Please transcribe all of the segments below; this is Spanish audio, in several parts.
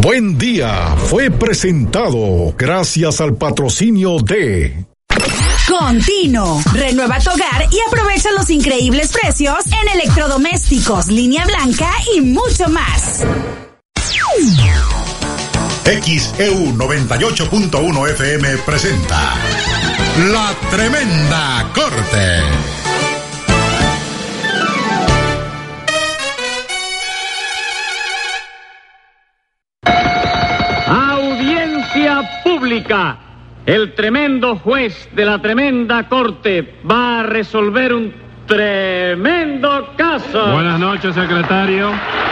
Buen Día fue presentado gracias al patrocinio de Contino. Renueva tu hogar y aprovecha los increíbles precios en electrodomésticos, línea blanca y mucho más. XEU 98.1 FM presenta La Tremenda Corte. Audiencia pública. El tremendo juez de la tremenda corte va a resolver un tremendo caso. Buenas noches, secretario.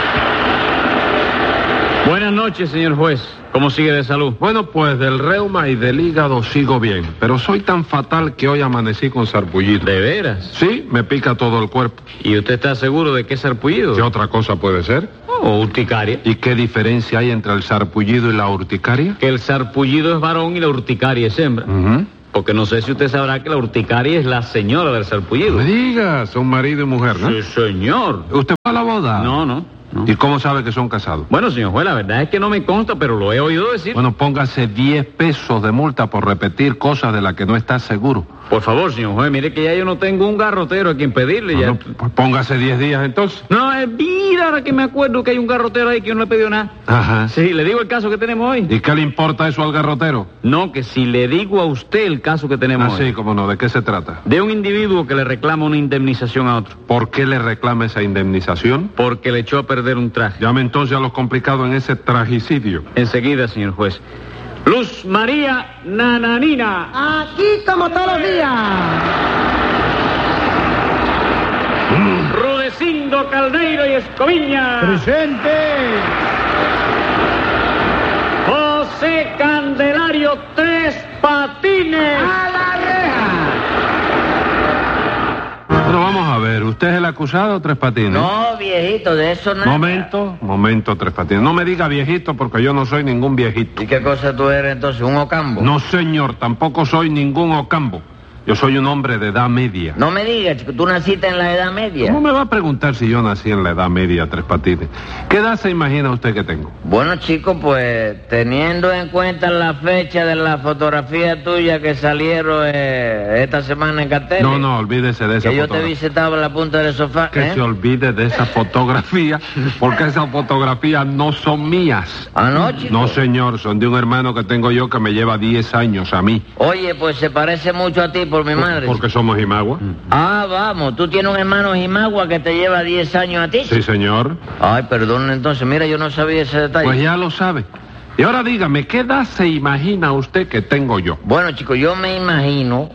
Buenas noches, señor juez. ¿Cómo sigue de salud? Bueno, pues del reuma y del hígado sigo bien, pero soy tan fatal que hoy amanecí con sarpullido. ¿De veras? Sí, me pica todo el cuerpo. ¿Y usted está seguro de que es sarpullido? ¿Qué otra cosa puede ser? ¿O urticaria? ¿Y qué diferencia hay entre el sarpullido y la urticaria? Que el sarpullido es varón y la urticaria es hembra. Porque no sé si usted sabrá que la urticaria es la señora del sarpullido. No me digas, son marido y mujer, ¿no? Sí, señor. ¿Usted va a la boda? No. ¿Y cómo sabe que son casados? Bueno, señor juez, la verdad es que no me consta, pero lo he oído decir. Bueno, póngase 10 pesos de multa por repetir cosas de las que no está seguro. Por favor, señor juez, mire que ya yo no tengo un garrotero a quien pedirle. Bueno, pues póngase 10 días entonces. No, mira, ahora que me acuerdo que hay un garrotero ahí que yo no le he pedido nada. Ajá. Sí, le digo el caso que tenemos hoy. ¿Y qué le importa eso al garrotero? No, que si le digo a usted el caso que tenemos hoy. Sí, cómo no, ¿de qué se trata? De un individuo que le reclama una indemnización a otro. ¿Por qué le reclama esa indemnización? Porque le echó a perder un traje. Llame entonces a los complicados en ese tragicidio. Enseguida, señor juez. Luz María Nananina. Aquí como todos los días. Rudecindo Caldeiro y Escoviña. Presente. José Candelario Tres Patines. A la reja. Bueno, vamos a ver, ¿usted es el acusado, Tres Patines? No, viejito, de eso no. Momento, Tres Patines. No me diga viejito porque yo no soy ningún viejito. ¿Y qué cosa tú eres entonces, un ocambo? No, señor, tampoco soy ningún ocambo. Yo soy un hombre de edad media. No me digas, chico, tú naciste en la edad media. ¿Cómo me va a preguntar si yo nací en la edad media, Tres Patines? ¿Qué edad se imagina usted que tengo? Bueno, chico, pues teniendo en cuenta la fecha de la fotografía tuya que salieron esta semana en cartel. No, olvídese de esa que fotografía. yo te vi sentado en la punta del sofá. Que se olvide de esa fotografía, porque esas fotografías no son mías. ¿Ah, no, chico? No, señor, son de un hermano que tengo yo que me lleva 10 años a mí. Oye, pues se parece mucho a ti por mi madre. Porque somos Jimagua. Ah, vamos, tú tienes un hermano Jimagua que te lleva 10 años a ti. Sí, señor. Ay, perdón, entonces, mira, yo no sabía ese detalle. Pues ya lo sabe. Y ahora dígame, ¿qué edad se imagina usted que tengo yo? Bueno, chico, yo me imagino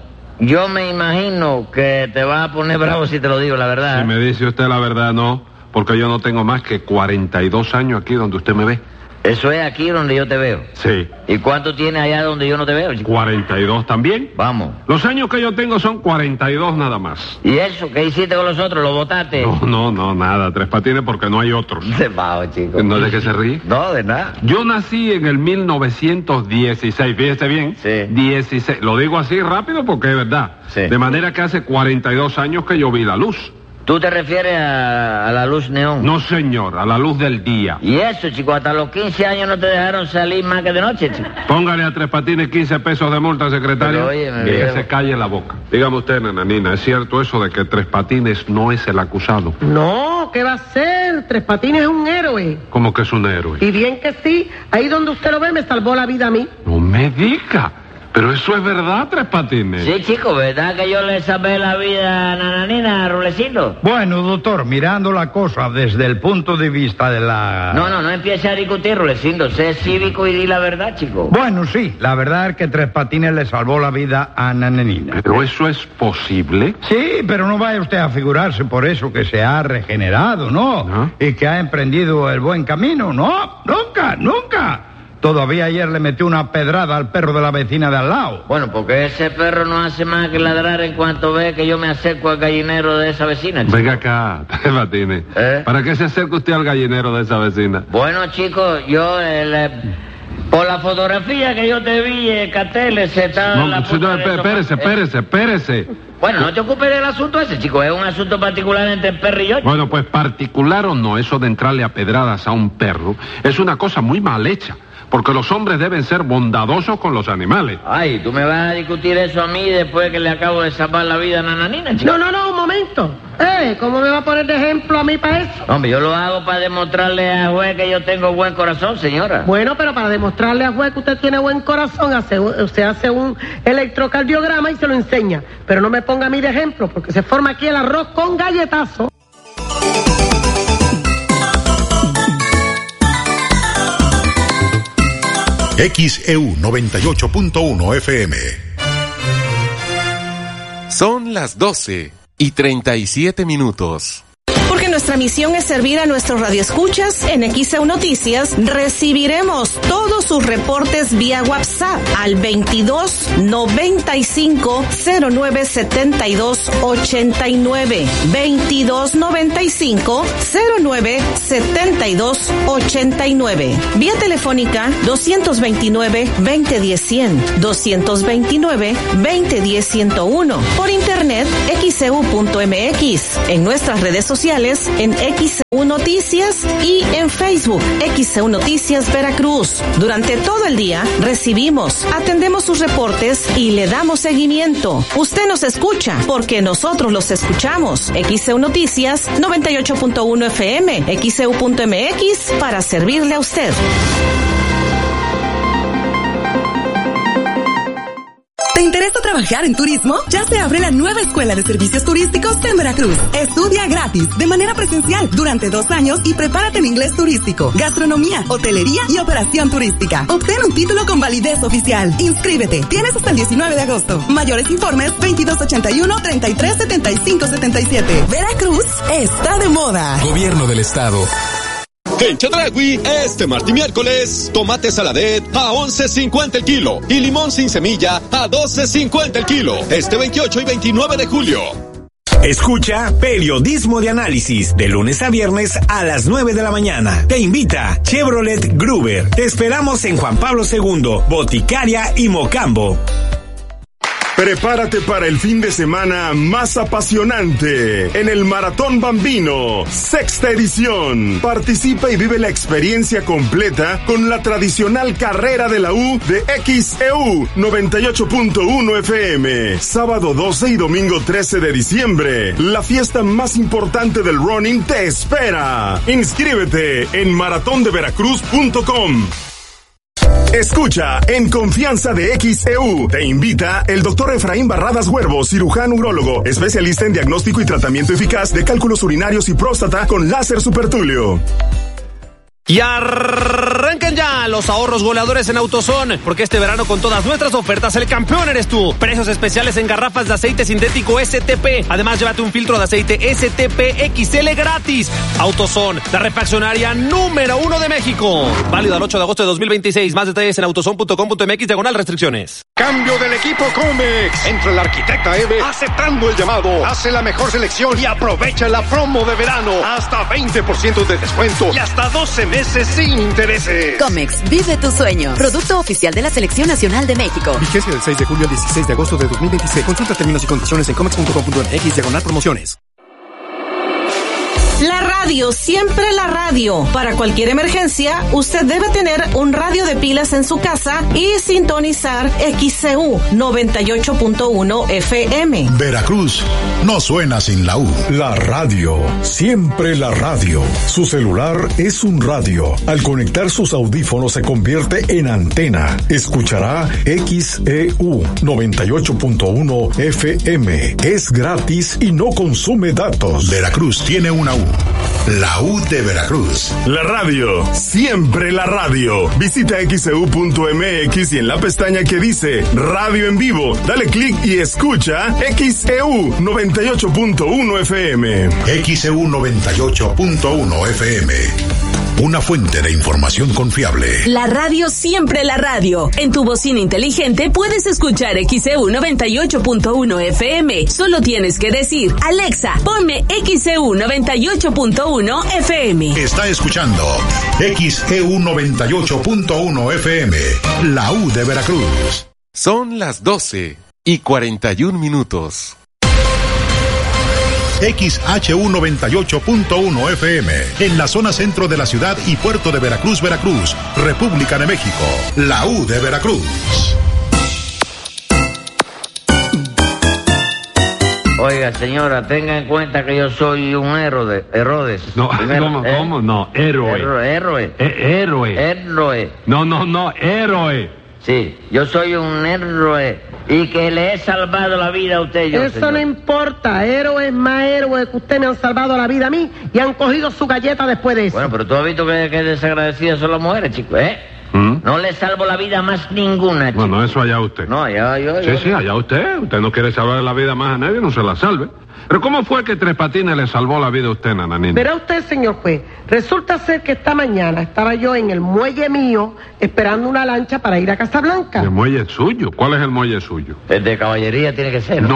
que te vas a poner bravo si te lo digo, la verdad. Si me dice usted la verdad, no, porque yo no tengo más que 42 años aquí donde usted me ve. Eso es aquí donde yo te veo. Sí. ¿Y cuánto tienes allá donde yo no te veo, chico? 42 también. Vamos. Los años que yo tengo son 42 nada más. ¿Y eso? ¿Qué hiciste con los otros? ¿Lo botaste? No, nada, Tres Patines, porque no hay otros. De bajo, chico. ¿No de qué se ríe? No, de nada. Yo nací en el 1916, fíjese bien. Sí. 16. Lo digo así rápido porque es verdad. Sí. De manera que hace 42 años que yo vi la luz. ¿Tú te refieres a la luz neón? No, señor, a la luz del día. ¿Y eso, chico? Hasta los 15 años no te dejaron salir más que de noche, chico. Póngale a Tres Patines 15 pesos de multa, secretario. Pero, óyeme, y que viejo. se calle la boca. Dígame usted, Nananina, ¿es cierto eso de que Tres Patines no es el acusado? No, ¿qué va a ser? Tres Patines es un héroe. ¿Cómo que es un héroe? Y bien que sí, ahí donde usted lo ve me salvó la vida a mí. No me diga. Pero eso es verdad, Tres Patines. Sí, chico, ¿verdad que yo le salvé la vida a Nananina, a Rulecito? Bueno, doctor, mirando la cosa desde el punto de vista de la... No empiece a discutir, Rulecito. Sé cívico y di la verdad, chico. Bueno, sí, la verdad es que Tres Patines le salvó la vida a Nananina. ¿Pero eso es posible? Sí, pero no vaya usted a figurarse por eso que se ha regenerado, ¿no? ¿No? Y que ha emprendido el buen camino, no, nunca. Todavía ayer le metió una pedrada al perro de la vecina de al lado. Bueno, porque ese perro no hace más que ladrar en cuanto ve que yo me acerco al gallinero de esa vecina, chico. Venga acá, Tres Patines. ¿Eh? ¿Para qué se acerca usted al gallinero de esa vecina? Bueno, chicos, yo Por la fotografía que yo te vi, Cateles, está... Espérese. Bueno, no te ocupes del asunto ese, chico. Es un asunto particular entre el perro y yo. Bueno, pues particular o no, eso de entrarle a pedradas a un perro es una cosa muy mal hecha. Porque los hombres deben ser bondadosos con los animales. Ay, ¿tú me vas a discutir eso a mí después que le acabo de salvar la vida a Nananina, chico? No, un momento. ¿Cómo me va a poner de ejemplo a mí para eso? Hombre, yo lo hago para demostrarle al juez que yo tengo buen corazón, señora. Bueno, pero para demostrarle al juez que usted tiene buen corazón, usted hace un electrocardiograma y se lo enseña. Pero no me ponga a mí de ejemplo, porque se forma aquí el arroz con galletazo. XEU 98.1 FM. Son las 12:37. Porque nuestra misión es servir a nuestros radioescuchas. En XEU Noticias recibiremos todos sus reportes vía WhatsApp al 22 95 09 72 89. 22 95 09 72 89. Vía telefónica 229 2010 100, 229 2010 101. Por internet xeu.mx. En nuestras redes sociales en XEU Noticias y en Facebook XEU Noticias Veracruz. Durante todo el día recibimos, atendemos sus reportes y le damos seguimiento. Usted nos escucha porque nosotros los escuchamos. XEU Noticias 98.1 FM, XEU.mx para servirle a usted. ¿Te interesa trabajar en turismo? Ya se abre la nueva Escuela de Servicios Turísticos en Veracruz. Estudia gratis, de manera presencial, durante 2 años y prepárate en inglés turístico, gastronomía, hotelería y operación turística. Obtén un título con validez oficial. Inscríbete. Tienes hasta el 19 de agosto. Mayores informes 2281-337577. Veracruz está de moda. Gobierno del Estado. En Chedraui, este martes y miércoles, tomate saladet a 11.50 el kilo y limón sin semilla a 12.50 el kilo. Este 28 y 29 de julio. Escucha Periodismo de Análisis de lunes a viernes a las 9 de la mañana. Te invita Chevrolet Gruber. Te esperamos en Juan Pablo II, Boticaria y Mocambo. Prepárate para el fin de semana más apasionante en el Maratón Bambino, 6ª edición. Participa y vive la experiencia completa con la tradicional carrera de la U de XEU 98.1 FM. Sábado 12 y domingo 13 de diciembre. La fiesta más importante del running te espera. Inscríbete en maratondeveracruz.com. Escucha En Confianza de XEU. Te invita el doctor Efraín Barradas Huervo, cirujano urólogo, especialista en diagnóstico y tratamiento eficaz de cálculos urinarios y próstata con láser supertulio. Y arrancan ya los ahorros goleadores en AutoZone, porque este verano con todas nuestras ofertas el campeón eres tú. Precios especiales en garrafas de aceite sintético STP. Además, llévate un filtro de aceite STP XL gratis. AutoZone, la refaccionaria número 1 de México. Válido al 8 de agosto de 2026. Más detalles en autozone.com.mx/restricciones. Cambio del equipo Comex. Entra el arquitecta Eve aceptando el llamado. Hace la mejor selección y aprovecha la promo de verano. Hasta 20% de descuento y hasta 12 meses sin intereses. Comex, vive tu sueño. Producto oficial de la Selección Nacional de México. Vigencia del 6 de julio al 16 de agosto de 2026. Consulta términos y condiciones en comex.com.mx/promociones. La radio, siempre la radio. Para cualquier emergencia, usted debe tener un radio de pilas en su casa y sintonizar XEU 98.1 FM. Veracruz no suena sin la U. La radio, siempre la radio. Su celular es un radio. Al conectar sus audífonos se convierte en antena. Escuchará XEU 98.1 FM. Es gratis y no consume datos. Veracruz tiene una U. La U de Veracruz. La radio, siempre la radio. Visita xeu.mx y en la pestaña que dice Radio en Vivo, dale clic y escucha XEU 98.1 FM. XEU 98.1 FM. una fuente de información confiable. La radio siempre la radio. En tu bocina inteligente puedes escuchar XEU 98.1 FM. Solo tienes que decir, Alexa, ponme XEU 98.1 FM. Está escuchando XEU 98.1 FM, la U de Veracruz. Son las 12:41. XHU 98.1 FM, en la zona centro de la ciudad y puerto de Veracruz, Veracruz, República de México, la U de Veracruz. Oiga, señora, tenga en cuenta que yo soy un Herodes. No, ¿cómo? No, héroe. Héroe. Héroe. No, héroe. Sí, yo soy un héroe y que le he salvado la vida a usted. Eso señor. no importa, héroes más héroes que usted me han salvado la vida a mí y han cogido su galleta después de eso. Bueno, pero tú has visto que desagradecidas son las mujeres, chico, ¿eh? No le salvo la vida a más ninguna, chico. Bueno, eso allá usted. No, allá yo. Sí, allá usted. Usted no quiere salvar la vida más a nadie, no se la salve. Pero ¿cómo fue que Tres Patines le salvó la vida a usted, nananina? Verá usted, señor juez, resulta ser que esta mañana estaba yo en el muelle mío esperando una lancha para ir a Casablanca. ¿El muelle suyo? ¿Cuál es el muelle suyo? El de caballería tiene que ser.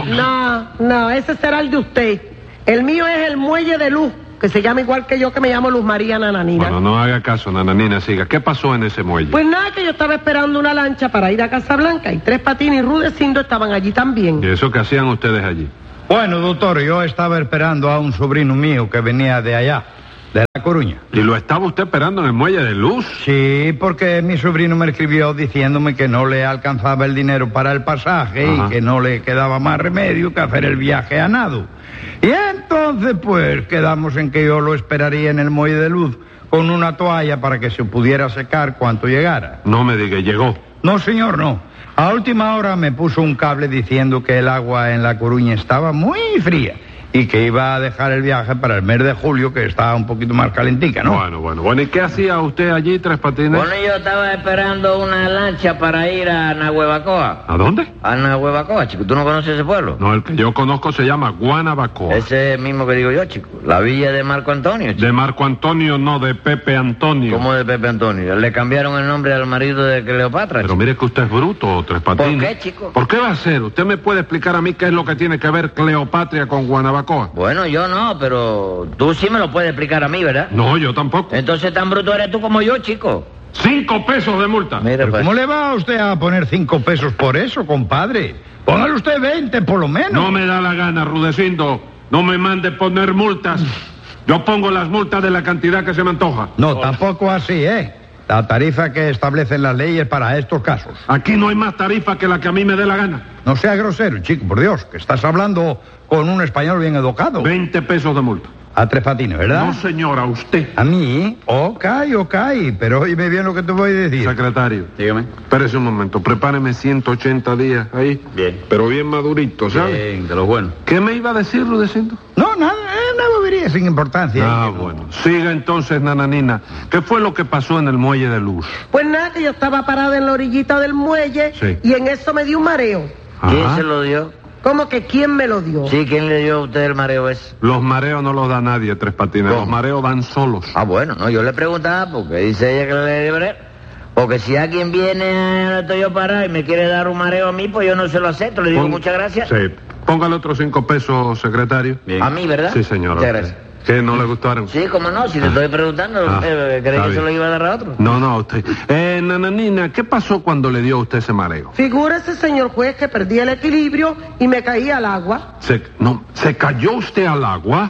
No, ese será el de usted. El mío es el muelle de Luz, que se llama igual que yo, que me llamo Luz María Nananina. Bueno, no haga caso, nananina, siga. ¿Qué pasó en ese muelle? Pues nada, que yo estaba esperando una lancha para ir a Casablanca y Tres Patines y Rudecindo estaban allí también. ¿Y eso qué hacían ustedes allí? Bueno, doctor, yo estaba esperando a un sobrino mío que venía de allá, de La Coruña. ¿Y lo estaba usted esperando en el muelle de Luz? Sí, porque mi sobrino me escribió diciéndome que no le alcanzaba el dinero para el pasaje y que no le quedaba más remedio que hacer el viaje a nado. Y entonces, pues, quedamos en que yo lo esperaría en el muelle de Luz con una toalla para que se pudiera secar cuando llegara. No me diga, ¿llegó? No, señor, no. A última hora me puso un cable diciendo que el agua en La Coruña estaba muy fría y que iba a dejar el viaje para el mes de julio, que estaba un poquito más calentica, ¿no? Bueno. ¿Y qué hacía usted allí, Tres Patines? Bueno, yo estaba esperando una lancha para ir a Nahuevacoa. ¿A dónde? A Nahuevacoa, chico. ¿Tú no conoces ese pueblo? No, el que yo conozco se llama Guanabacoa. Ese mismo que digo yo, chico. La villa de Marco Antonio, chico. De Marco Antonio, no, de Pepe Antonio. ¿Cómo de Pepe Antonio? Le cambiaron el nombre al marido de Cleopatra, Pero chico. mire que usted es bruto, Tres Patines. ¿Por qué, chico? ¿Por qué va a ser? ¿Usted me puede explicar a mí qué es lo que tiene que ver Cleopatra con Guanabacoa? Bueno, yo no, pero tú sí me lo puedes explicar a mí, ¿verdad? No, yo tampoco. Entonces tan bruto eres tú como yo, chico. 5 pesos de multa. Mira, pues. ¿Cómo le va a usted a poner 5 pesos por eso, compadre? Póngale usted 20 por lo menos. No me da la gana, Rudecindo. No me mande poner multas. Yo pongo las multas de la cantidad que se me antoja. No, tampoco así, ¿eh? La tarifa que establecen las leyes para estos casos. Aquí no hay más tarifa que la que a mí me dé la gana. No sea grosero, chico, por Dios, que estás hablando con un español bien educado. 20 pesos de multa. A Tres Patines, ¿verdad? No, señora, usted. ¿A mí? Ok, pero oíme bien lo que te voy a decir. Secretario. Dígame. Espérese un momento, prepáreme 180 días ahí. Bien. Pero bien madurito, ¿sabes? Bien, de los buenos. ¿Qué me iba a decir, Rudecindo? No, nada, una bobería sin importancia. Bueno. Siga entonces, nananina. ¿Qué fue lo que pasó en el muelle de Luz? Pues nada, que yo estaba parada en la orillita del muelle y en eso me dio un mareo. ¿Quién se lo dio? ¿Cómo que quién me lo dio? Sí, ¿quién le dio a usted el mareo ese? Los mareos no los da nadie, Tres Patines. ¿Cómo? Los mareos dan solos. Ah, bueno, no, yo le preguntaba porque dice ella que le dio mareo. Porque si alguien viene donde estoy yo parado y me quiere dar un mareo a mí, pues yo no se lo acepto. Le digo muchas gracias. Sí. Póngale otros 5 pesos, secretario. Bien. A mí, ¿verdad? Sí, señora. Muchas gracias. ¿Que no le gustaron? Sí, cómo no, si le estoy preguntando, ¿crees que se lo iba a dar a otro? No, a usted. Nananina, ¿qué pasó cuando le dio a usted ese mareo? Figúrese, señor juez, que perdí el equilibrio y me caí al agua. ¿Se cayó usted al agua?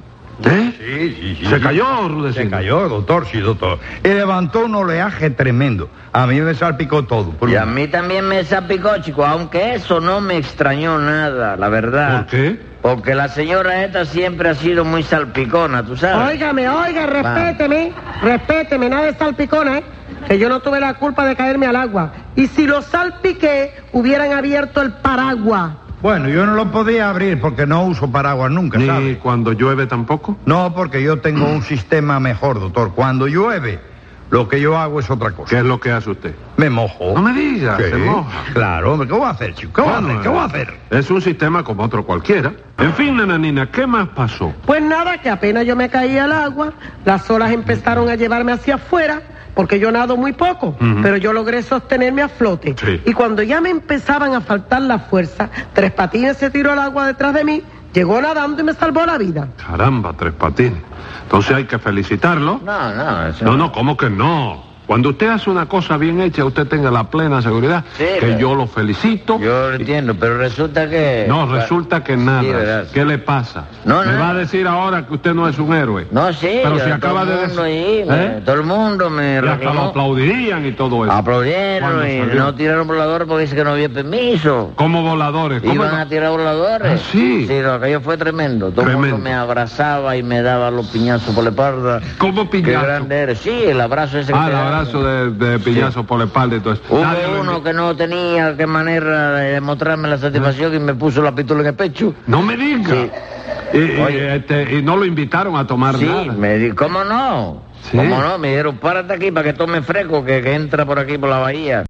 Sí. ¿Se cayó, Rudecindo? Se cayó, doctor, sí, doctor. Y levantó un oleaje tremendo. A mí me salpicó todo. Y a mí también me salpicó, chico, aunque eso no me extrañó nada, la verdad. ¿Por qué? Porque la señora esta siempre ha sido muy salpicona, ¿tú sabes? Óigame, respéteme, nada de salpicona, ¿eh? Que yo no tuve la culpa de caerme al agua. Y si lo salpiqué, hubieran abierto el paraguas. Bueno, yo no lo podía abrir porque no uso paraguas nunca, ¿sabes? ¿Ni cuando llueve tampoco? No, porque yo tengo un sistema mejor, doctor. Cuando llueve, Lo que yo hago es otra cosa. ¿Qué es lo que hace usted? Me mojo. No me digas, Sí, se moja. Claro, ¿qué voy a hacer, chico? ¿Qué voy a hacer? Es un sistema como otro cualquiera. En fin, nananina, ¿qué más pasó? Pues nada, que apenas yo me caí al agua, las olas empezaron a llevarme hacia afuera, porque yo nado muy poco, pero yo logré sostenerme a flote. Sí. Y cuando ya me empezaban a faltar las fuerzas, Tres Patines se tiró al agua detrás de mí, llegó nadando y me salvó la vida. Caramba, Tres Patines. Entonces hay que felicitarlo. No, ¿cómo que no? Cuando usted hace una cosa bien hecha, usted tenga la plena seguridad que yo lo felicito. Yo lo entiendo, pero resulta que... No, resulta que nada. Sí, ¿verdad? ¿Qué le pasa? No, ¿Me no. va a decir ahora que usted no es un héroe? No, sí, pero si todo acaba el de mundo decir... ahí, todo el mundo me Y hasta lo reclamó. aplaudirían y todo eso. Aplaudieron Cuando y salió. no tiraron voladores porque dice que no había permiso. ¿Cómo voladores? ¿Cómo Iban a tirar voladores. Ah, sí. Sí, lo aquello fue tremendo. Todo el mundo me abrazaba y me daba los piñazos por la espalda. ¿Cómo piñazo? Qué grande eres. Sí, el abrazo ese que Ah, te el dan. abrazo de pillazo por la espalda y todo eso. Nadie lo Hubo uno invitó. que no tenía qué manera de mostrarme la satisfacción y me puso la pistola en el pecho. No me diga. Sí. Y no lo invitaron a tomar Sí, nada. me di, ¿cómo no? Sí. ¿Cómo no? Me dijeron, párate aquí para que tome fresco, que entra por aquí por la bahía.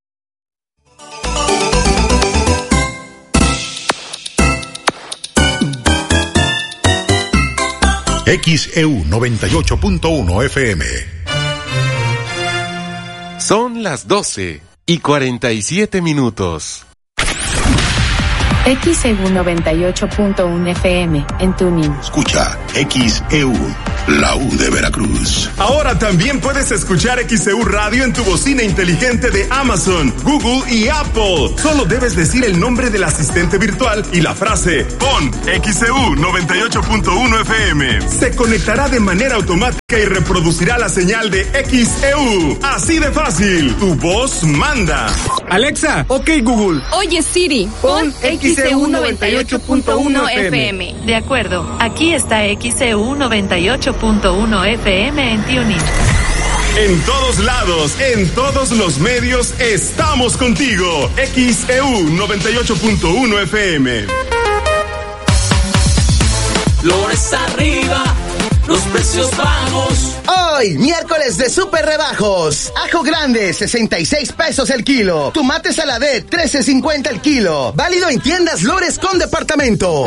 XEU 98.1 FM. Son las 12:47. XEU 98.1 FM en Tuning. Escucha XEU, la U de Veracruz. Ahora también puedes escuchar XEU Radio en tu bocina inteligente de Amazon, Google y Apple. Solo debes decir el nombre del asistente virtual y la frase pon XEU 98.1 FM. Se conectará de manera automática y reproducirá la señal de XEU. Así de fácil. Tu voz manda. Alexa, ok Google. Oye Siri, pon XEU 98.1 FM. De acuerdo, aquí está XEU 98.1 FM en Tuning. En todos lados, en todos los medios, estamos contigo. XEU 98.1 FM. Flores arriba, los precios bajos. Hoy, miércoles de super rebajos. Ajo grande, 66 pesos el kilo. Tomate saladet, 13.50 el kilo. Válido en tiendas Lores con departamento.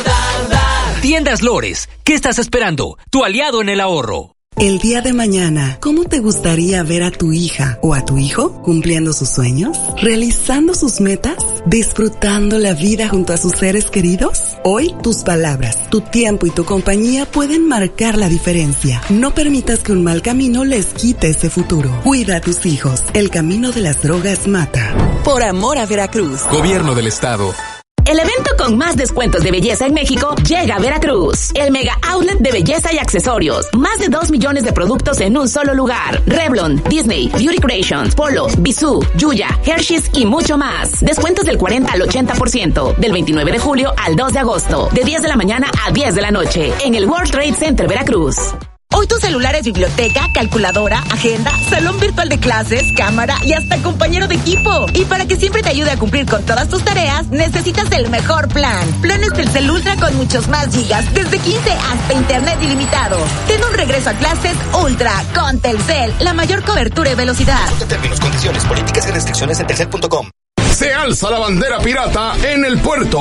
Tiendas Lores, ¿qué estás esperando? Tu aliado en el ahorro. El día de mañana, ¿cómo te gustaría ver a tu hija o a tu hijo cumpliendo sus sueños? ¿Realizando sus metas? ¿Disfrutando la vida junto a sus seres queridos? Hoy, tus palabras, tu tiempo y tu compañía pueden marcar la diferencia. No permitas que un mal camino les quite ese futuro. Cuida a tus hijos. El camino de las drogas mata. Por amor a Veracruz. Gobierno del Estado. El evento con más descuentos de belleza en México llega a Veracruz. El Mega Outlet de Belleza y Accesorios. Más de 2 millones de productos en un solo lugar. Revlon, Disney, Beauty Creations, Polo, Bisú, Yuya, Hershey's y mucho más. Descuentos del 40 al 80%. Del 29 de julio al 2 de agosto. De 10 de la mañana a 10 de la noche. En el World Trade Center Veracruz. Hoy tu celular es biblioteca, calculadora, agenda, salón virtual de clases, cámara y hasta compañero de equipo. Y para que siempre te ayude a cumplir con todas tus tareas, necesitas el mejor plan. Planes Telcel Ultra con muchos más gigas, desde 15 hasta internet ilimitado. Ten un regreso a clases Ultra con Telcel, la mayor cobertura y velocidad. Consulta términos, condiciones, políticas y restricciones en telcel.com. Se alza la bandera pirata en el puerto.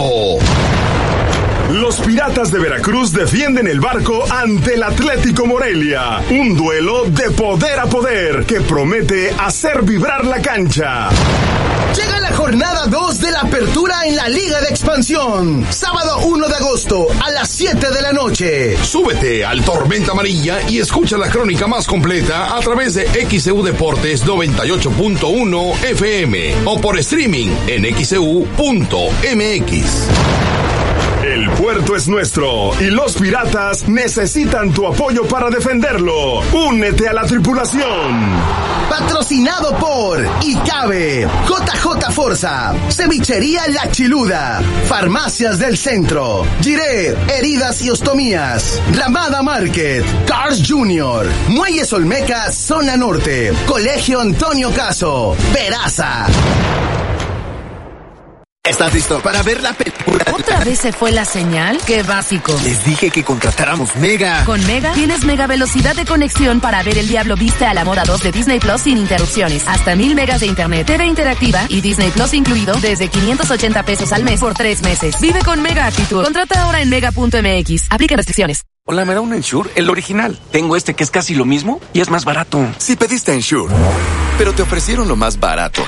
Los Piratas de Veracruz defienden el barco ante el Atlético Morelia. Un duelo de poder a poder que promete hacer vibrar la cancha. Llega la jornada 2 de la apertura en la Liga de Expansión. Sábado 1 de agosto a las 7 de la noche. Súbete al Tormenta Amarilla y escucha la crónica más completa a través de XEU Deportes 98.1 FM o por streaming en XEU.mx. El puerto es nuestro y los piratas necesitan tu apoyo para defenderlo. Únete a la tripulación. Patrocinado por ICABE, JJ Forza, Cevichería La Chiluda, Farmacias del Centro, Giré, Heridas y Ostomías, Ramada Market, Cars Jr., Muelles Olmecas, Zona Norte, Colegio Antonio Caso, Peraza. ¿Estás listo para ver la película? ¿Otra vez se fue la señal? ¡Qué básico! Les dije que contratáramos Mega. Con Mega tienes mega velocidad de conexión para ver El Diablo Viste a la Moda 2 de Disney Plus sin interrupciones. Hasta 1000 megas de internet, TV interactiva y Disney Plus incluido desde 580 pesos al mes por 3 meses. Vive con Mega Actitud. Contrata ahora en mega.mx. Aplica restricciones. Hola, ¿me da un Ensure? El original. Tengo este que es casi lo mismo y es más barato. Si pediste Ensure, pero te ofrecieron lo más barato.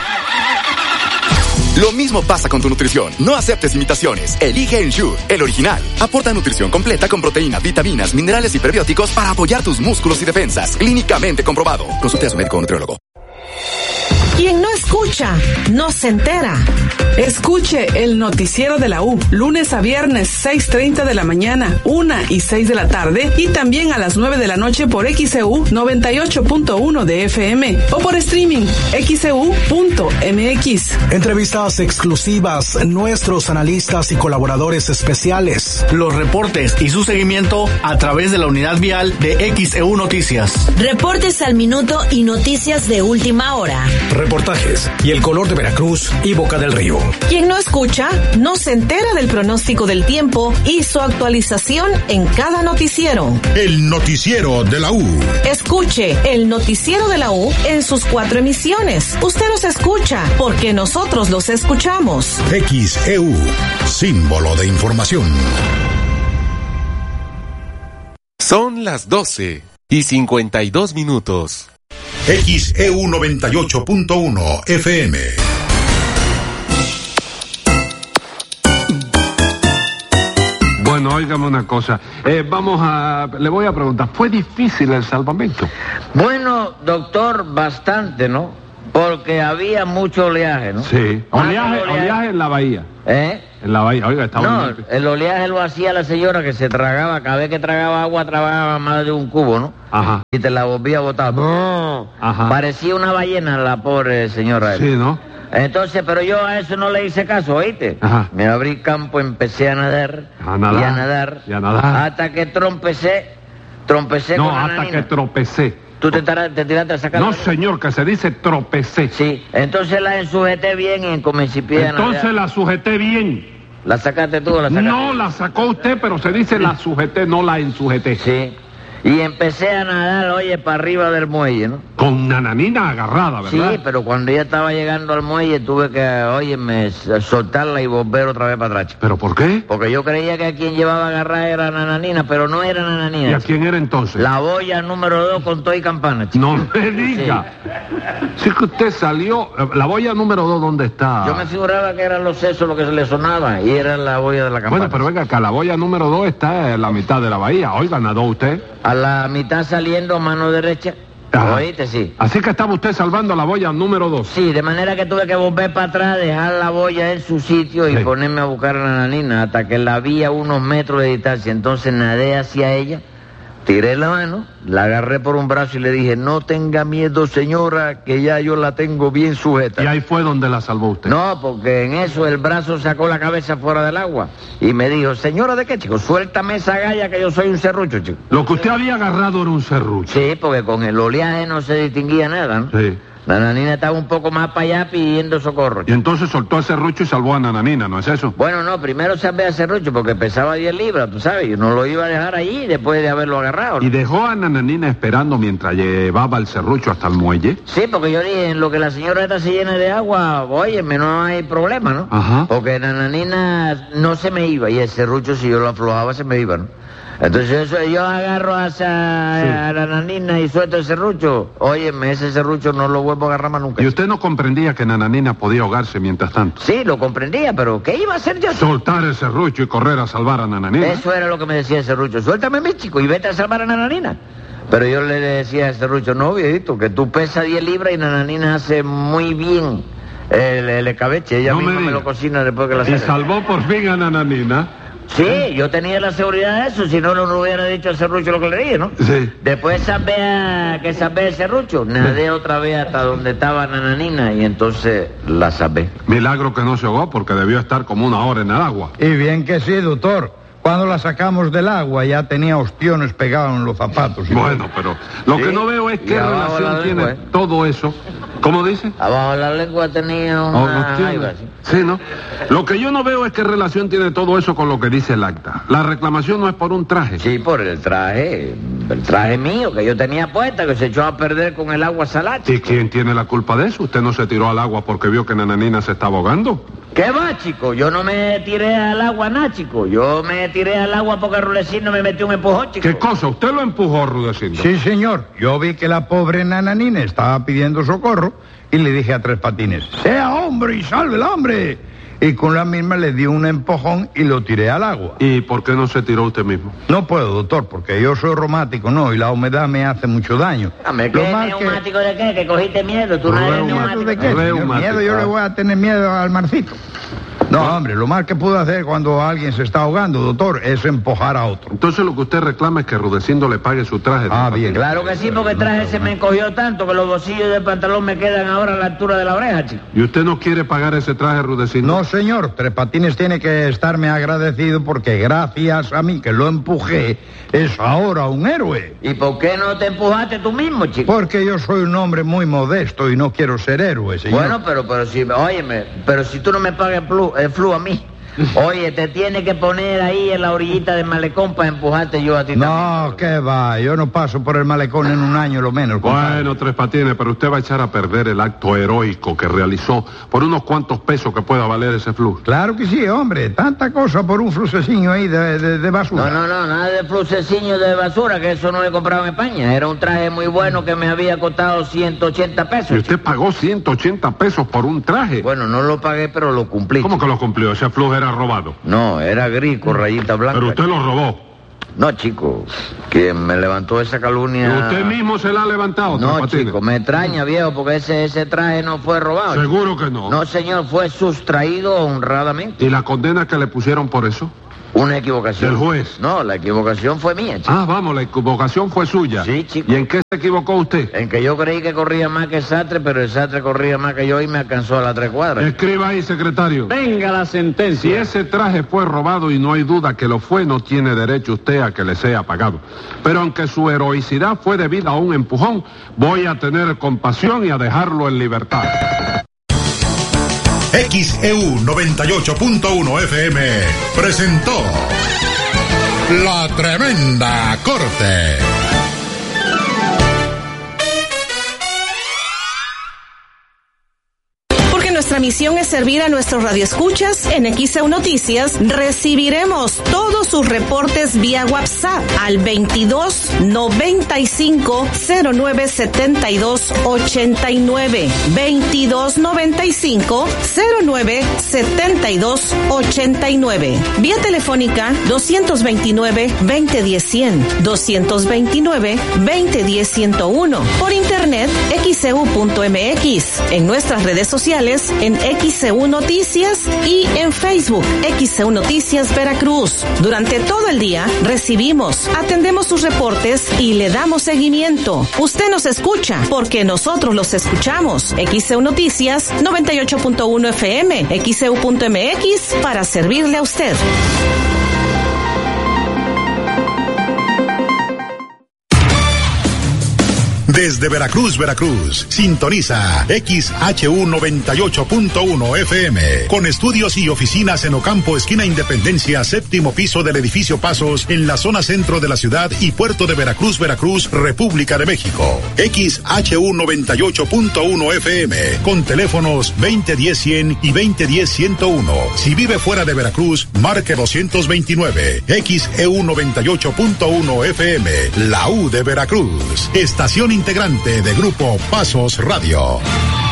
Lo mismo pasa con tu nutrición. No aceptes imitaciones. Elige Ensure, el original. Aporta nutrición completa con proteínas, vitaminas, minerales y prebióticos para apoyar tus músculos y defensas. Clínicamente comprobado. Consulte a su médico o nutriólogo. Quien no escucha, no se entera. Escuche el noticiero de la U, lunes a viernes, 6:30 de la mañana, 1 y 6 de la tarde, y también a las 9 de la noche por XEU 98.1 de FM o por streaming XEU.mx. Entrevistas exclusivas, nuestros analistas y colaboradores especiales, los reportes y su seguimiento a través de la unidad vial de XEU Noticias. Reportes al minuto y noticias de última hora. Reportajes y el color de Veracruz y Boca del Río. Quien no escucha, no se entera del pronóstico del tiempo y su actualización en cada noticiero. El noticiero de la U. Escuche el noticiero de la U en sus 4 emisiones. Usted nos escucha porque nosotros los escuchamos. XEU, símbolo de información. Son las 12:52. XEU 98.1 FM. Bueno, óigame una cosa. Le voy a preguntar, ¿fue difícil el salvamento? Bueno, doctor, bastante, ¿no? Porque había mucho oleaje, ¿no? Sí. Oleaje en la bahía. En la bahía, oiga, estaba... No, el oleaje lo hacía la señora que se tragaba, cada vez que tragaba agua, tragaba más de un cubo, ¿no? Ajá. Y te la volvía a botar. Ajá. Parecía una ballena la pobre señora. Sí, ¿no? Entonces, pero yo a eso no le hice caso, ¿oíste? Ajá. Me abrí campo, empecé a nadar. A nadar. Y a nadar. Y a nadar. Hasta que trompecé no, con hasta Ananina. que tropecé. ¿Tú te tiraste a sacar? No, señor, que se dice tropecé. Sí, entonces la ensujeté bien y comencé a nadar. Entonces la sujeté bien. ¿La sacaste tú o la sacaste? No, la sacó usted, pero se dice la sujeté, no la ensujeté. Sí. Y empecé a nadar, oye, para arriba del muelle, ¿no? Con Nananina agarrada, ¿verdad? Sí, pero cuando ya estaba llegando al muelle tuve que, óyeme, soltarla y volver otra vez para atrás. ¿Pero por qué? Porque yo creía que a quien llevaba agarrada era Nananina, pero no era Nananina. ¿Y a quién era entonces? La boya número 2 con todo y campana, chico. No me diga. Sí que usted salió... La boya número 2, ¿dónde está? Yo me figuraba que eran los sesos lo que se le sonaba y era la boya de la campana. Bueno, pero venga, acá la boya número 2 está en la mitad de la bahía. Oiga, ¿nadó usted? A la mitad saliendo a mano derecha. Ajá. ¿Oíste? Sí. Así que estaba usted salvando la boya número 2. Sí, de manera que tuve que volver para atrás, dejar la boya en su sitio y ponerme a buscar a la Nananina hasta que la vi a unos metros de distancia. Entonces nadé hacia ella, tiré la mano, la agarré por un brazo y le dije, no tenga miedo, señora, que ya yo la tengo bien sujeta. ¿Y ahí fue donde la salvó usted? No, porque en eso el brazo sacó la cabeza fuera del agua y me dijo, señora, ¿de qué, chico? Suéltame esa galla que yo soy un serrucho, chico. Lo que usted había agarrado era un serrucho. Sí, porque con el oleaje no se distinguía nada, ¿no? Sí. La Nananina estaba un poco más para allá pidiendo socorro. Y entonces soltó a serrucho y salvó a Nananina, ¿no es eso? Bueno, no, primero salvé a serrucho porque pesaba 10 libras, tú sabes, y no lo iba a dejar allí después de haberlo agarrado, ¿no? ¿Y dejó a Nananina esperando mientras llevaba el serrucho hasta el muelle? Sí, porque yo dije, en lo que la señora esta se llena de agua, óyeme, no hay problema, ¿no? Ajá. Porque Nananina no se me iba y el serrucho, si yo lo aflojaba, se me iba, ¿no? Entonces yo agarro a la Nananina y suelto el serrucho. Óyeme, ese serrucho no lo vuelvo a agarrar más nunca. ¿Y usted no comprendía que Nananina podía ahogarse mientras tanto? Sí, lo comprendía, pero ¿qué iba a hacer yo? Soltar el serrucho y correr a salvar a Nananina. Eso era lo que me decía el serrucho. Suéltame, mi chico, y vete a salvar a Nananina. Pero yo le decía al serrucho, no, viejito, que tú pesas 10 libras y Nananina hace muy bien el escabeche. Ella misma me lo cocina después que la saca. ¿Y salvó por fin a Nananina? Sí, yo tenía la seguridad de eso, si no, no hubiera dicho al serrucho lo que le dije, ¿no? Sí. Después sabé el serrucho, nadé otra vez hasta donde estaba Nananina y entonces la sabé. Milagro que no se ahogó porque debió estar como 1 hora en el agua. Y bien que sí, doctor. Cuando la sacamos del agua ya tenía ostiones pegados en los zapatos. Bueno, pero lo que no veo es qué relación tiene todo eso ¿Cómo dice? Abajo de la lengua tenía una jaiba, ¿sí? Sí, ¿no? Lo que yo no veo es qué relación tiene todo eso con lo que dice el acta. La reclamación no es por un traje. Sí, por el traje mío que yo tenía puesta, que se echó a perder con el agua salada. ¿Y quién tiene la culpa de eso? ¿Usted no se tiró al agua porque vio que Nananina se está ahogando? ¿Qué va, chico? Yo no me tiré al agua, nada, chico. Yo me tiré al agua porque Rudecindo me metió un empujón, chico. ¿Qué cosa? ¿Usted lo empujó, Rudecindo? Sí, señor. Yo vi que la pobre Nananina estaba pidiendo socorro y le dije a Tres Patines, sea hombre y salve el hombre. Y con la misma le di un empujón y lo tiré al agua. ¿Y por qué no se tiró usted mismo? No puedo, doctor, porque yo soy reumático, ¿no? Y la humedad me hace mucho daño. ¿Qué neumático de qué? ¿Que cogiste miedo? ¿Tú no eres neumático? ¿De qué? Miedo, yo le voy a tener miedo al marcito. No, hombre, lo más que puedo hacer cuando alguien se está ahogando, doctor, es empujar a otro. Entonces lo que usted reclama es que Rudecindo le pague su traje. Ah, bien. Claro que sí, porque el traje se me encogió tanto que los bolsillos del pantalón me quedan ahora a la altura de la oreja, chico. ¿Y usted no quiere pagar ese traje, Rudecindo? No, señor. Tres Patines tiene que estarme agradecido porque gracias a mí que lo empujé, es ahora un héroe. ¿Y por qué no te empujaste tú mismo, chico? Porque yo soy un hombre muy modesto y no quiero ser héroe, señor. Bueno, pero si tú no me pagas el flu a mí. Oye, te tiene que poner ahí en la orillita del malecón para empujarte yo a ti también. No, qué va, yo no paso por el malecón en un año lo menos. Bueno, Tres Patines, pero usted va a echar a perder el acto heroico que realizó por unos cuantos pesos que pueda valer ese flu. Claro que sí, hombre, tanta cosa por un fluceciño ahí de basura. No, nada de fluceciño de basura, que eso no he comprado en España. Era un traje muy bueno que me había costado 180 pesos. ¿Y usted pagó 180 pesos por un traje? Bueno, no lo pagué, pero lo cumplí. ¿Cómo que lo cumplió? Ese flu era robado. No, era gris con rayita blanca. Pero usted lo robó. No, chico, quien me levantó esa calumnia... ¿Usted mismo se la ha levantado? No, chico, me extraña, viejo, porque ese traje no fue robado. ¿Seguro que no? No, señor, fue sustraído honradamente. ¿Y la condena que le pusieron por eso? Una equivocación. ¿Del juez? No, la equivocación fue mía, chico. Ah, vamos, la equivocación fue suya. Sí, chico. ¿Y en qué se equivocó usted? En que yo creí que corría más que el Sastre, pero el Sastre corría más que yo y me alcanzó a las 3 cuadras. Escriba ahí, secretario. Venga la sentencia. Si ese traje fue robado y no hay duda que lo fue, no tiene derecho usted a que le sea pagado. Pero aunque su heroicidad fue debida a un empujón, voy a tener compasión y a dejarlo en libertad. XEU 98.1 FM presentó La Tremenda Corte. Nuestra misión es servir a nuestros radioescuchas. En XEU Noticias recibiremos todos sus reportes vía WhatsApp al 22 95 09 72 89. 22 95 09 72 89. Vía telefónica 229 2010 100, 229 2010 101. Por internet xeu.mx. En nuestras redes sociales en XEU Noticias y en Facebook XEU Noticias Veracruz. Durante todo el día recibimos, atendemos sus reportes y le damos seguimiento. Usted nos escucha porque nosotros los escuchamos. XEU Noticias 98.1 FM, XEU.mx para servirle a usted. Desde Veracruz, sintoniza XHU 98.1 FM, con estudios y oficinas en Ocampo, esquina Independencia, 7º piso del edificio Pasos, en la zona centro de la ciudad y puerto de Veracruz, República de México. XHU 98.1 FM, con teléfonos 2010-100 y 2010-101. Si vive fuera de Veracruz, marque 229. XEU 98.1 FM, la U de Veracruz. Estación integrante de Grupo Pasos Radio.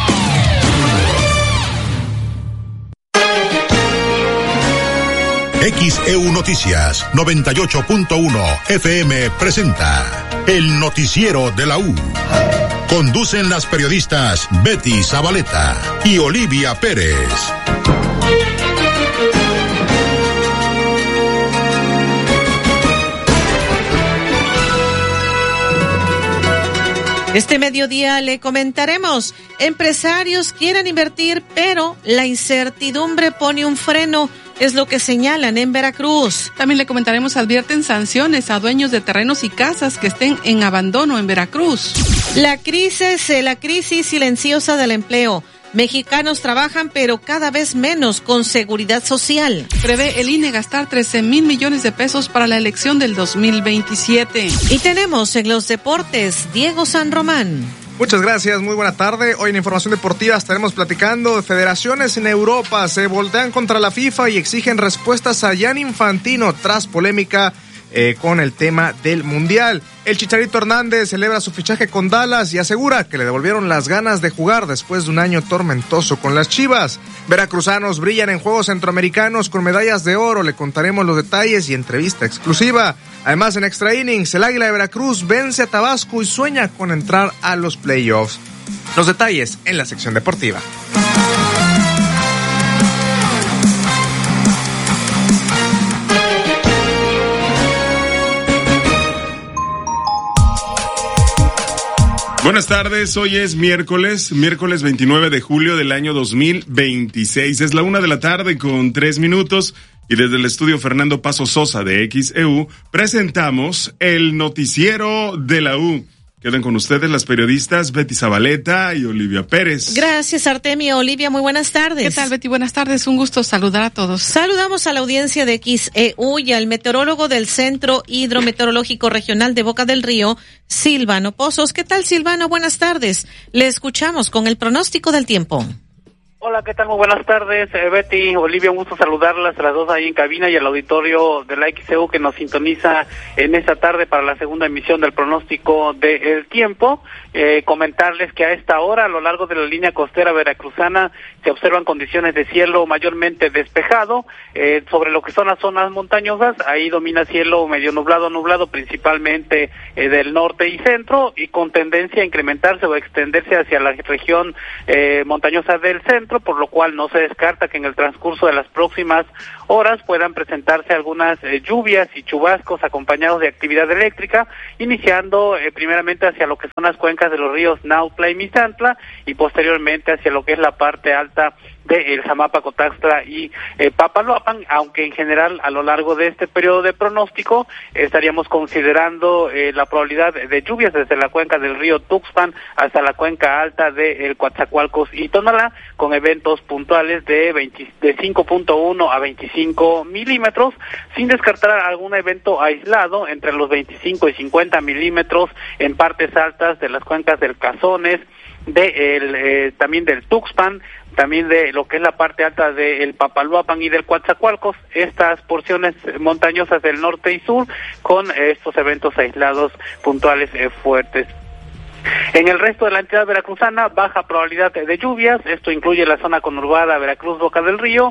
XEU Noticias 98.1 FM presenta el noticiero de la U. Conducen las periodistas Betty Zabaleta y Olivia Pérez. Este mediodía le comentaremos, empresarios quieren invertir, pero la incertidumbre pone un freno, es lo que señalan en Veracruz. También le comentaremos, advierten sanciones a dueños de terrenos y casas que estén en abandono en Veracruz. La crisis silenciosa del empleo. Mexicanos trabajan, pero cada vez menos con seguridad social. Prevé el INE gastar 13,000 millones de pesos para la elección del 2027. Y tenemos en los deportes Diego San Román. Muchas gracias, muy buena tarde. Hoy en Información Deportiva estaremos platicando de federaciones en Europa. Se voltean contra la FIFA y exigen respuestas a Gianni Infantino tras polémica con el tema del Mundial. El Chicharito Hernández celebra su fichaje con Dallas y asegura que le devolvieron las ganas de jugar después de un año tormentoso con las Chivas. Veracruzanos brillan en Juegos Centroamericanos con medallas de oro. Le contaremos los detalles y entrevista exclusiva. Además, en Extra Innings, el Águila de Veracruz vence a Tabasco y sueña con entrar a los playoffs. Los detalles en la sección deportiva. Buenas tardes, hoy es miércoles 29 de julio del año 2026. Es la 1:03 p.m. y desde el estudio Fernando Paso Sosa de XEU presentamos el noticiero de la U. Quedan con ustedes las periodistas Betty Zabaleta y Olivia Pérez. Gracias, Artemio. Olivia, muy buenas tardes. ¿Qué tal, Betty? Buenas tardes. Un gusto saludar a todos. Saludamos a la audiencia de XEU y al meteorólogo del Centro Hidrometeorológico Regional de Boca del Río, Silvano Pozos. ¿Qué tal, Silvano? Buenas tardes. Le escuchamos con el pronóstico del tiempo. Hola, ¿qué tal? Muy buenas tardes, Betty, Olivia, un gusto saludarlas a las dos ahí en cabina y al auditorio de la XEU que nos sintoniza en esta tarde para la segunda emisión del pronóstico del tiempo. Comentarles que a esta hora, a lo largo de la línea costera veracruzana, se observan condiciones de cielo mayormente despejado. Sobre lo que son las zonas montañosas, ahí domina cielo medio nublado, principalmente del norte y centro, y con tendencia a incrementarse o extenderse hacia la región montañosa del centro, por lo cual no se descarta que en el transcurso de las próximas horas puedan presentarse algunas lluvias y chubascos acompañados de actividad eléctrica, iniciando primeramente hacia lo que son las cuencas de los ríos Nautla y Misantla y posteriormente hacia lo que es la parte alta de El Jamapa, Cotaxtla y Papaloapan, aunque en general a lo largo de este periodo de pronóstico estaríamos considerando la probabilidad de lluvias desde la cuenca del río Tuxpan hasta la cuenca alta de El Coatzacoalcos y Tonalá, con eventos puntuales de 5.1 a 25 milímetros, sin descartar algún evento aislado entre los 25 y 50 milímetros en partes altas de las cuencas del Cazones, también del Tuxpan, también de lo que es la parte alta del Papaloapan y del Coatzacoalcos, estas porciones montañosas del norte y sur, con estos eventos aislados puntuales fuertes. En el resto de la entidad veracruzana, baja probabilidad de lluvias, esto incluye la zona conurbada Veracruz-Boca del Río,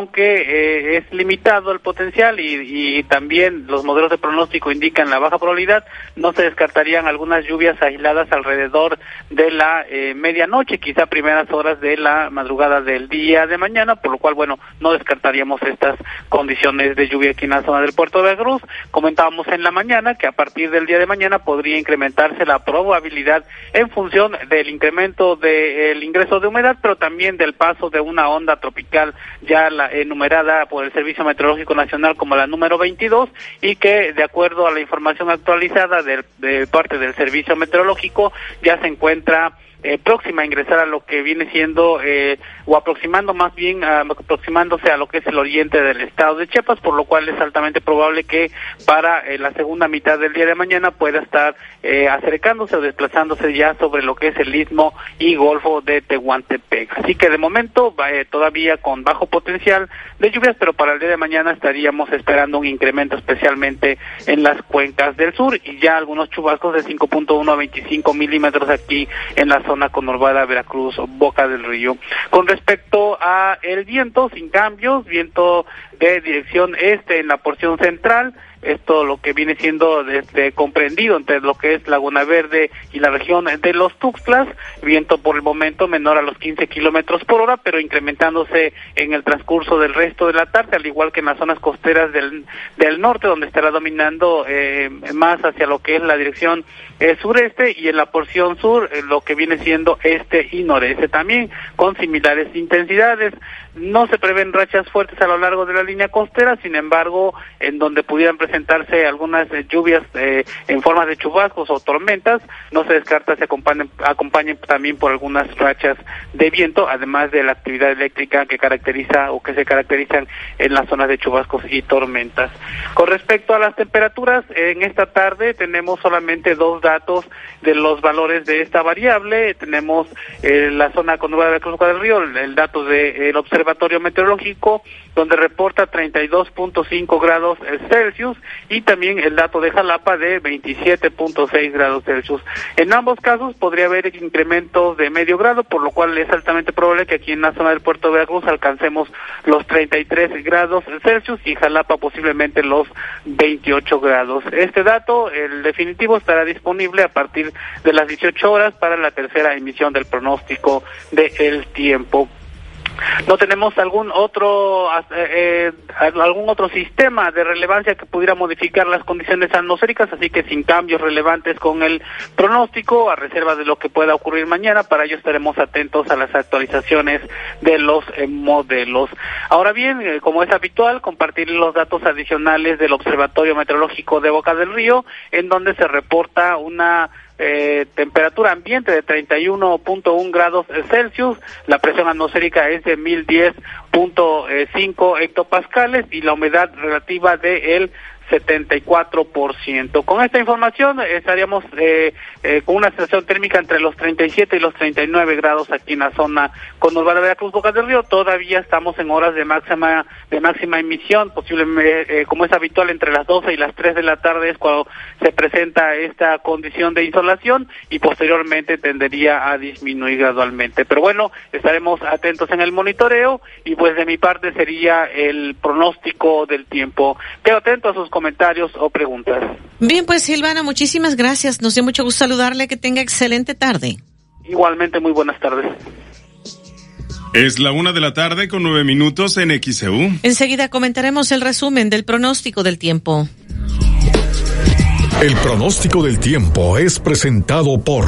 aunque es limitado el potencial y también los modelos de pronóstico indican la baja probabilidad, no se descartarían algunas lluvias aisladas alrededor de la medianoche, quizá primeras horas de la madrugada del día de mañana, por lo cual, bueno, no descartaríamos estas condiciones de lluvia aquí en la zona del puerto de Veracruz. Comentábamos en la mañana que a partir del día de mañana podría incrementarse la probabilidad en función del incremento del ingreso de humedad, pero también del paso de una onda tropical ya enumerada por el Servicio Meteorológico Nacional como la número 22 y que, de acuerdo a la información actualizada de parte del Servicio Meteorológico, ya se encuentra próxima a ingresar a lo que viene siendo o aproximándose a lo que es el oriente del estado de Chiapas, por lo cual es altamente probable que para la segunda mitad del día de mañana pueda estar acercándose o desplazándose ya sobre lo que es el istmo y golfo de Tehuantepec. Así que de momento todavía con bajo potencial de lluvias, pero para el día de mañana estaríamos esperando un incremento especialmente en las cuencas del sur y ya algunos chubascos de 5.1 a 25 milímetros aquí en la zona conurbada Veracruz, Boca del Río. Con respecto a el viento, sin cambios, viento de dirección este en la porción central, esto lo que viene siendo comprendido entre lo que es Laguna Verde y la región de los Tuxtlas, viento por el momento menor a los 15 kilómetros por hora, pero incrementándose en el transcurso del resto de la tarde, al igual que en las zonas costeras del norte, donde estará dominando más hacia lo que es la dirección sureste, y en la porción sur lo que viene siendo este y noreste también, con similares intensidades. No se prevén rachas fuertes a lo largo de la línea costera, sin embargo, en donde pudieran presentarse algunas lluvias en forma de chubascos o tormentas, no se descarta se acompañen también por algunas rachas de viento, además de la actividad eléctrica que caracteriza o que se caracterizan en las zonas de chubascos y tormentas. Con respecto a las temperaturas, en esta tarde tenemos solamente dos datos de los valores de esta variable. Tenemos la zona conurbada de Cruz del Río, el dato del Observatorio Meteorológico, donde reporta 32.5 grados Celsius, y también el dato de Jalapa de 27.6 grados Celsius. En ambos casos podría haber incrementos de medio grado, por lo cual es altamente probable que aquí en la zona del puerto de Veracruz alcancemos los 33 grados Celsius y Jalapa posiblemente los 28 grados. Este dato, el definitivo, estará disponible a partir de las 18 horas para la tercera emisión del pronóstico del tiempo. No tenemos algún otro sistema de relevancia que pudiera modificar las condiciones atmosféricas, así que sin cambios relevantes con el pronóstico, a reserva de lo que pueda ocurrir mañana. Para ello estaremos atentos a las actualizaciones de los modelos. Ahora bien, como es habitual, compartir los datos adicionales del Observatorio Meteorológico de Boca del Río, en donde se reporta una temperatura ambiente de 31.1 grados Celsius, la presión atmosférica es de 1010.5 hectopascales y la humedad relativa de el 74%. Con esta información estaríamos con una sensación térmica entre los 37 y los 39 grados aquí en la zona conurbada de Veracruz, Boca del Río. Todavía estamos en horas de máxima emisión, posiblemente, como es habitual, entre las 12 y las 3 de la tarde es cuando se presenta esta condición de insolación, y posteriormente tendería a disminuir gradualmente. Pero bueno, estaremos atentos en el monitoreo, y pues de mi parte sería el pronóstico del tiempo. Quedo atento a sus comentarios o preguntas. Bien, pues Silvano, muchísimas gracias. Nos dio mucho gusto saludarle. Que tenga excelente tarde. Igualmente, muy buenas tardes. Es la 1:09 p.m. en XEU. Enseguida comentaremos el resumen del pronóstico del tiempo. El pronóstico del tiempo es presentado por